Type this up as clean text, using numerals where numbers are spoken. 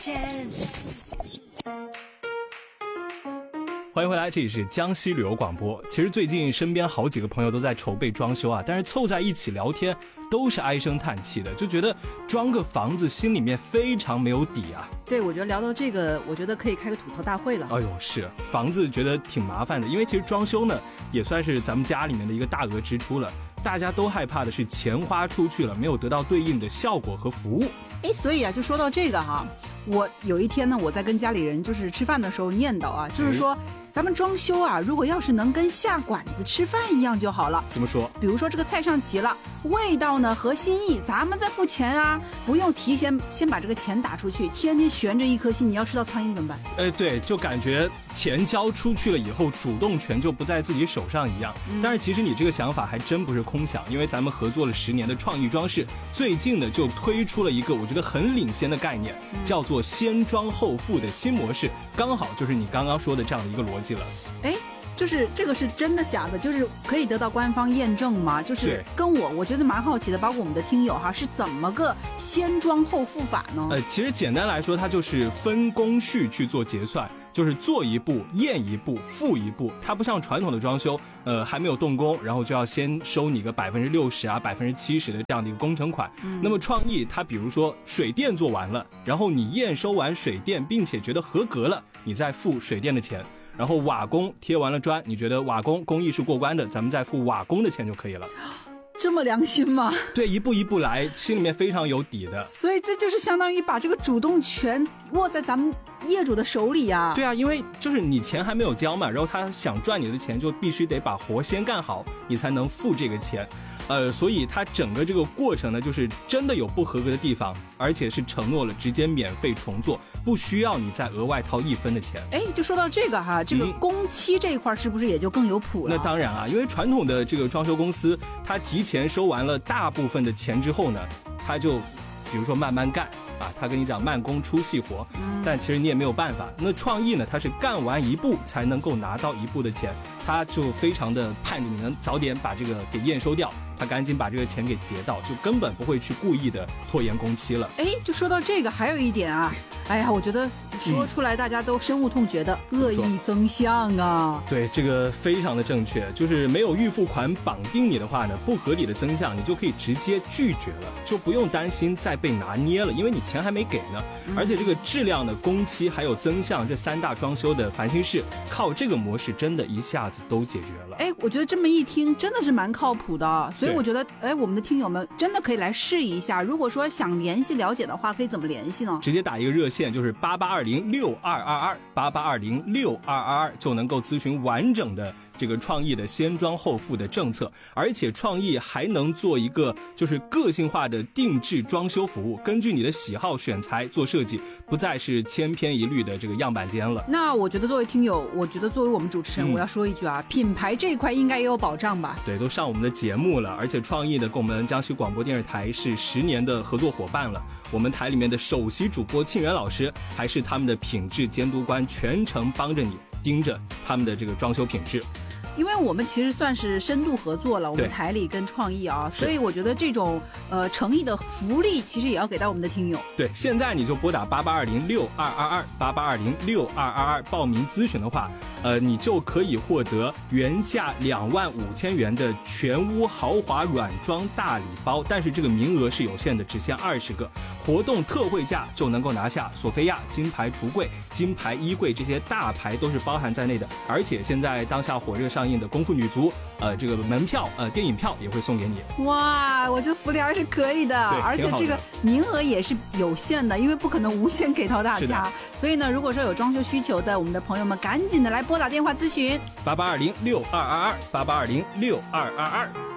欢迎回来，这里是江西旅游广播。其实最近身边好几个朋友都在筹备装修啊，但是凑在一起聊天都是唉声叹气的，就觉得装个房子心里面非常没有底啊。 对，我觉得聊到这个，我觉得可以开个吐槽大会了。 哎呦，是房子觉得挺麻烦的，因为其实装修呢也算是咱们家里面的一个大额支出了，大家都害怕的是钱花出去了没有得到对应的效果和服务。 所以啊，就说到这个哈，我有一天呢，我在跟家里人就是吃饭的时候念叨啊，就是说咱们装修啊，如果要是能跟下馆子吃饭一样就好了。 怎么说？ 比如说这个菜上齐了，味道呢合心意，咱们再付钱啊，不用提前先把这个钱打出去，天天悬着一颗心，你要吃到苍蝇怎么办？ 对，就感觉钱交出去了以后，主动权就不在自己手上一样。但是其实你这个想法还真不是空想，因为咱们合作了10年的创意装饰，最近呢就推出了一个我觉得很领先的概念，叫做先装后付的新模式，刚好就是你刚刚说的这样的一个逻辑了。 就是这个是真的假的？就是可以得到官方验证吗？就是跟我觉得蛮好奇的，包括我们的听友哈，是怎么个先装后付法呢？ 其实简单来说，它就是分工序去做结算，就是做一步验一步付一步。它不像传统的装修，还没有动工，然后就要先收你个60%啊70%的这样的一个工程款。那么创意它比如说水电做完了，然后你验收完水电，并且觉得合格了，你再付水电的钱。然后瓦工贴完了砖，你觉得瓦工工艺是过关的，咱们再付瓦工的钱就可以了。 这么良心吗？ 对，一步一步来，心里面非常有底的。 所以这就是相当于把这个主动权握在咱们业主的手里啊。 对啊，因为就是你钱还没有交嘛，然后他想赚你的钱，就必须得把活先干好，你才能付这个钱。所以它整个这个过程呢，就是真的有不合格的地方，而且是承诺了直接免费重做，不需要你再额外掏1分的钱。 就说到这个哈，这个工期这一块是不是也就更有谱了？ 那当然啊，因为传统的这个装修公司，它提前收完了大部分的钱之后呢，它就比如说慢慢干啊，他跟你讲慢工出细活，但其实你也没有办法。那创意呢，它是干完一步才能够拿到一步的钱，他就非常的盼着你能早点把这个给验收掉，他赶紧把这个钱给结到，就根本不会去故意的拖延工期了。 就说到这个，还有一点啊，我觉得说出来大家都深恶痛绝的恶意增项啊。 对，这个非常的正确，就是没有预付款绑定你的话呢，不合理的增项你就可以直接拒绝了，就不用担心再被拿捏了，因为你钱还没给呢。而且这个质量的工期还有增项这3大装修的烦心事，靠这个模式真的一下子都解决了。 我觉得这么一听真的是蛮靠谱的，所以我觉得我们的听友们真的可以来试一下。如果说想联系了解的话，可以怎么联系呢？ 直接打一个热线，就是8820622288206222，就能够咨询完整的这个创意的先装后付的政策。而且创意还能做一个就是个性化的定制装修服务，根据你的喜好选材做设计，不再是千篇一律的这个样板间了。 那我觉得作为听友，我觉得作为我们主持人，我要说一句啊，品牌这一块应该也有保障吧？ 对，都上我们的节目了，而且创意的跟我们江西广播电视台是10年的合作伙伴了。我们台里面的首席主播庆元老师还是他们的品质监督官，全程帮着你盯着他们的这个装修品质。 因为我们其实算是深度合作了，我们台里跟创意啊，所以我觉得这种诚意的福利其实也要给到我们的听友。 对，现在你就拨打8820622288206222报名咨询的话，你就可以获得原价25000元的全屋豪华软装大礼包，但是这个名额是有限的，只限20个。活动特惠价就能够拿下索菲亚、金牌橱柜、金牌衣柜，这些大牌都是包含在内的。而且现在当下火热上映的功夫女足，这个门票电影票也会送给你。 哇，我觉得福利还是可以的，而且这个名额也是有限的，因为不可能无限给到大家。所以呢，如果说有装修需求的我们的朋友们，赶紧的来拨打电话咨询 8820622288206222。